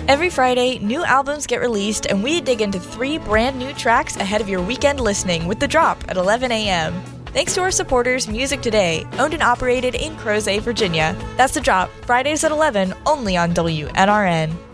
Every Friday, new albums get released, and we dig into 3 brand new tracks ahead of your weekend listening with The Drop at 11 a.m. Thanks to our supporters, Music Today, owned and operated in Crozet, Virginia. That's The Drop, Fridays at 11, only on WNRN.